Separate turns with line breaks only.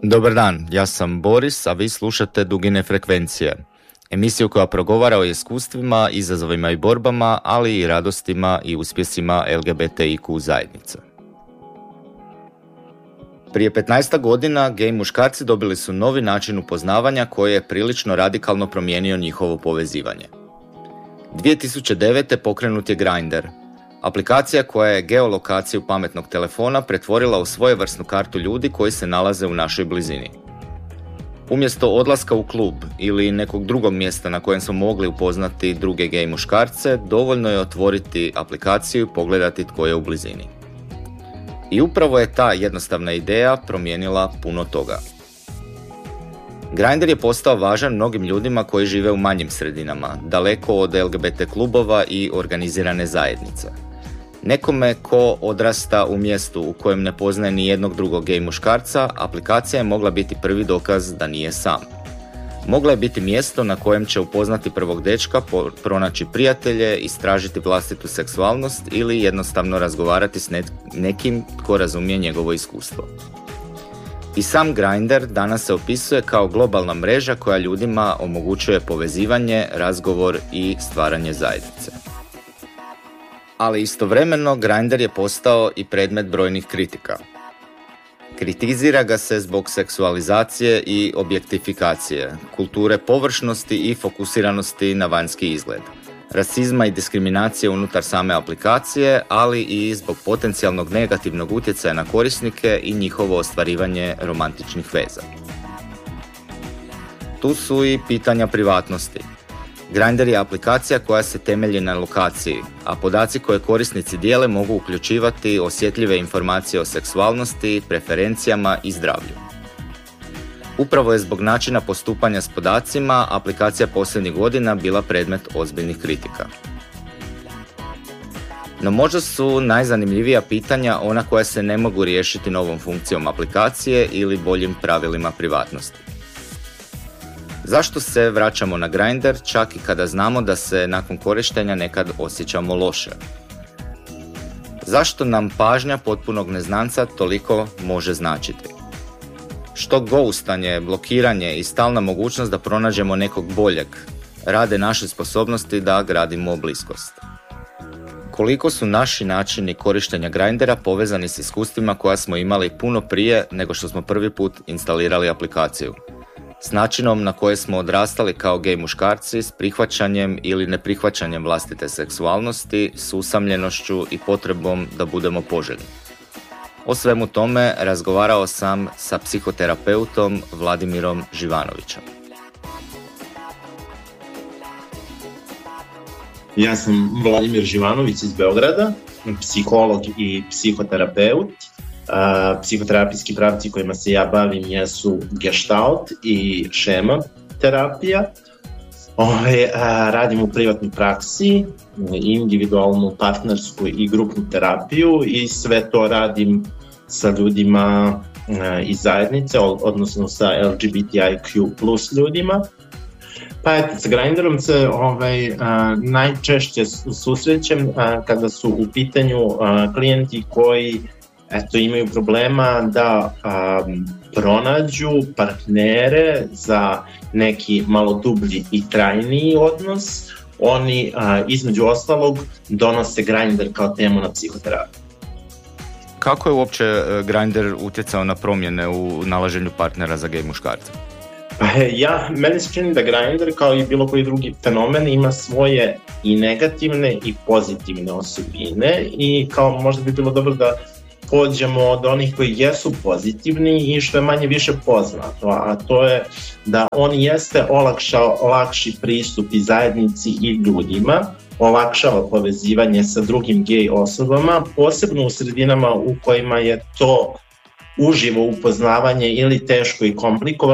Dobar dan, ja sam Boris, a vi slušate Dugine frekvencije. Emisiju koja progovara o iskustvima, izazovima i borbama, ali i radostima i uspjesima LGBTIQ zajednice. Prije 15 godina gej muškarci dobili su novi način upoznavanja koji je prilično radikalno promijenio njihovo povezivanje. 2009. pokrenut je Grindr, aplikacija koja je geolokaciju pametnog telefona pretvorila u svojevrsnu kartu ljudi koji se nalaze u našoj blizini. Umjesto odlaska u klub ili nekog drugog mjesta na kojem smo mogli upoznati druge gej muškarce, dovoljno je otvoriti aplikaciju i pogledati tko je u blizini. I upravo je ta jednostavna ideja promijenila puno toga. Grindr je postao važan mnogim ljudima koji žive u manjim sredinama, daleko od LGBT klubova i organizirane zajednice. Nekome ko odrasta u mjestu u kojem ne poznaje ni jednog drugog gej muškarca, aplikacija je mogla biti prvi dokaz da nije sam. Mogla je biti mjesto na kojem će upoznati prvog dečka, pronaći prijatelje, istražiti vlastitu seksualnost ili jednostavno razgovarati s nekim tko razumije njegovo iskustvo. I sam Grindr danas se opisuje kao globalna mreža koja ljudima omogućuje povezivanje, razgovor i stvaranje zajednice. Ali istovremeno Grindr je postao i predmet brojnih kritika. Kritizira ga se zbog seksualizacije i objektifikacije, kulture površnosti i fokusiranosti na vanjski izgled, rasizma i diskriminacije unutar same aplikacije, ali i zbog potencijalnog negativnog utjecaja na korisnike i njihovo ostvarivanje romantičnih veza. Tu su i pitanja privatnosti. Grindr je aplikacija koja se temelji na lokaciji, a podaci koje korisnici dijele mogu uključivati osjetljive informacije o seksualnosti, preferencijama i zdravlju. Upravo je zbog načina postupanja s podacima aplikacija posljednjih godina bila predmet ozbiljnih kritika. No možda su najzanimljivija pitanja ona koja se ne mogu riješiti novom funkcijom aplikacije ili boljim pravilima privatnosti. Zašto se vraćamo na Grindr čak i kada znamo da se nakon korištenja nekad osjećamo loše? Zašto nam pažnja potpunog neznanca toliko može značiti? Što ghostanje, blokiranje i stalna mogućnost da pronađemo nekog boljeg rade naše sposobnosti da gradimo bliskost? Koliko su naši načini korištenja Grindra povezani s iskustvima koja smo imali puno prije nego što smo prvi put instalirali aplikaciju? S načinom na koje smo odrastali kao gej muškarci, s prihvaćanjem ili neprihvaćanjem vlastite seksualnosti, s usamljenošću i potrebom da budemo poželjni. O svemu tome razgovarao sam sa psihoterapeutom Vladimirom Živanovićem.
Ja sam Vladimir Živanović iz Beograda, psiholog i psihoterapeut. Psihoterapijski pravci kojima se ja bavim jesu gestalt i šema terapija. Radim u privatnoj praksi, individualnu, partnersku i grupnu terapiju i sve to radim sa ljudima iz zajednice, odnosno sa LGBTIQ plus ljudima. Pa eto, sa Grindrom se najčešće susrećem kada su u pitanju klijenti koji imaju problema da pronađu partnere za neki malo dublji i trajniji odnos. Oni između ostalog donose Grindr kao temu na psihoterapiju.
Kako je uopće Grindr utjecao na promjene u nalaženju partnera za gej muškarce?
Meni se čini da Grindr, kao i bilo koji drugi fenomen, ima svoje i negativne i pozitivne osobine i kao možda bi bilo dobro da pođemo od onih koji jesu pozitivni i što je manje više poznato, a to je da on jeste olakšao lakši pristup i zajednici i ljudima, olakšava povezivanje sa drugim gej osobama, posebno u sredinama u kojima je to uživo upoznavanje ili teško i komplikovano